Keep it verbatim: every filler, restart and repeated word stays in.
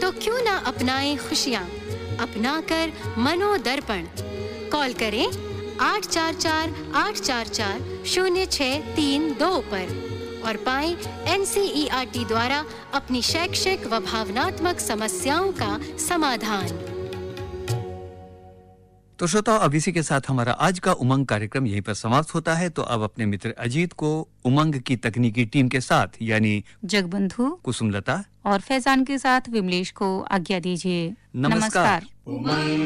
तो क्यों ना अपनाएं खुशियाँ, अपना कर मनोदर्पण। कॉल करें आठ चार चार आठ चार चार शून्य छः तीन दो पर और पाएं N C E R T द्वारा अपनी शैक्षिक व भावनात्मक समस्याओं का समाधान। तो श्रोताओ, अब इसी के साथ हमारा आज का उमंग कार्यक्रम यहीं पर समाप्त होता है। तो अब अपने मित्र अजीत को उमंग की तकनीकी टीम के साथ यानी जगबंधु, कुसुमलता और फैजान के साथ विमलेश को आज्ञा दीजिए। नमस्कार, नमस्कार। उमंग